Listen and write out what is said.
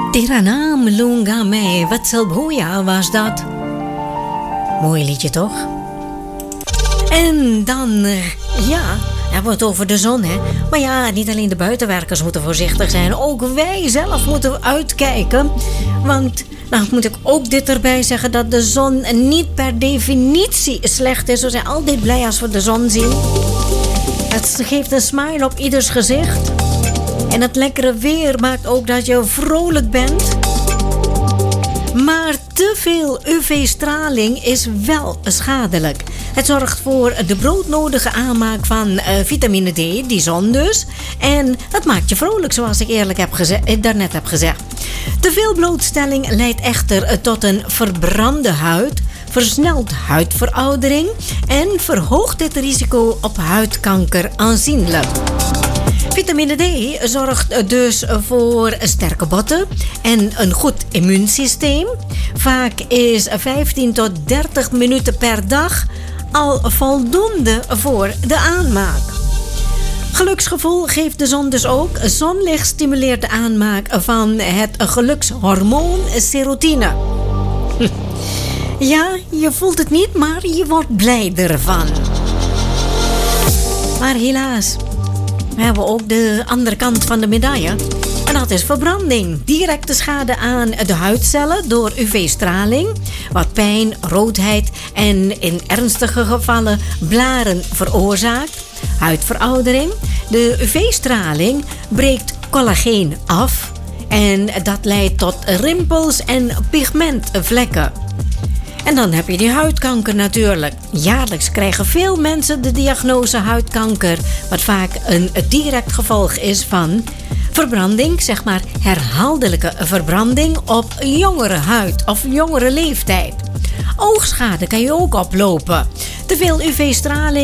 Tirana Mlunga Me Wetselboja was dat. Mooi liedje toch? En dan, hebben we het over de zon, hè? Maar ja, niet alleen de buitenwerkers moeten voorzichtig zijn. Ook wij zelf moeten uitkijken. Want, nou moet ik ook dit erbij zeggen, dat de zon niet per definitie slecht is. We zijn altijd blij als we de zon zien. Het geeft een smile op ieders gezicht. En het lekkere weer maakt ook dat je vrolijk bent. Maar te veel UV-straling is wel schadelijk. Het zorgt voor de broodnodige aanmaak van vitamine D, die zon dus. En dat maakt je vrolijk, zoals ik daarnet heb gezegd. Te veel blootstelling leidt echter tot een verbrande huid, versnelt huidveroudering en verhoogt het risico op huidkanker aanzienlijk. Vitamine D zorgt dus voor sterke botten en een goed immuunsysteem. Vaak is 15 tot 30 minuten per dag al voldoende voor de aanmaak. Geluksgevoel geeft de zon dus ook. Zonlicht stimuleert de aanmaak van het gelukshormoon serotonine. Ja, je voelt het niet, maar je wordt blij ervan. Maar helaas, we hebben ook de andere kant van de medaille. En dat is verbranding. Directe schade aan de huidcellen door UV-straling. Wat pijn, roodheid en in ernstige gevallen blaren veroorzaakt. Huidveroudering. De UV-straling breekt collageen af. En dat leidt tot rimpels en pigmentvlekken. En dan heb je die huidkanker natuurlijk. Jaarlijks krijgen veel mensen de diagnose huidkanker, wat vaak een direct gevolg is van verbranding, zeg maar herhaaldelijke verbranding op jongere huid of jongere leeftijd. Oogschade kan je ook oplopen. Te veel UV-straling